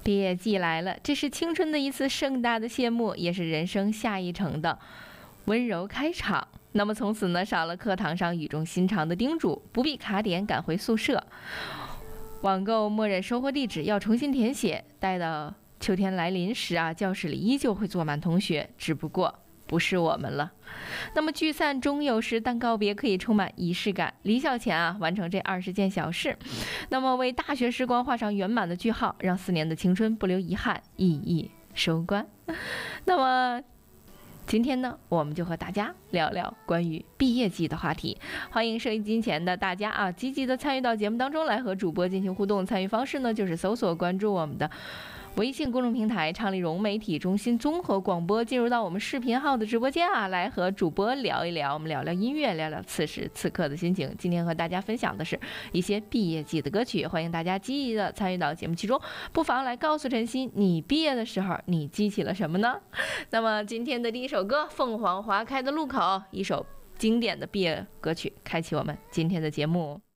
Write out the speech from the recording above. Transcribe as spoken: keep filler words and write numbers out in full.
毕业季来了，这是青春的一次盛大的谢幕，也是人生下一程的温柔开场。那么从此呢，少了课堂上语重心长的叮嘱，不必卡点赶回宿舍，网购默认收货地址要重新填写。待到秋天来临时啊，教室里依旧会坐满同学，只不过不是我们了。那么聚散终有时，但告别可以充满仪式感。离校前啊，完成这二十件小事，那么为大学时光画上圆满的句号，让四年的青春不留遗憾，熠熠收官。那么今天呢，我们就和大家聊聊关于毕业季的话题。欢迎收音机前的大家啊，积极的参与到节目当中来，和主播进行互动。参与方式呢，就是搜索关注我们的微信公众平台畅丽融媒体中心综合广播，进入到我们视频号的直播间啊，来和主播聊一聊，我们聊聊音乐，聊聊此时此刻的心情。今天和大家分享的是一些毕业季的歌曲，欢迎大家积极的参与到节目其中，不妨来告诉晨曦，你毕业的时候你记起了什么呢？那么今天的第一首歌《凤凰花开的路口》，一首经典的毕业歌曲，开启我们今天的节目。